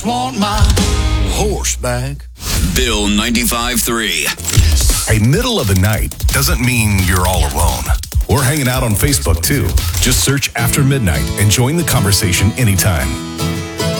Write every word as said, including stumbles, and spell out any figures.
Want my horse back. Bill ninety-five three. Hey, middle of the night doesn't mean you're all alone. We're hanging out on Facebook too. Just search After Midnight and join the conversation anytime.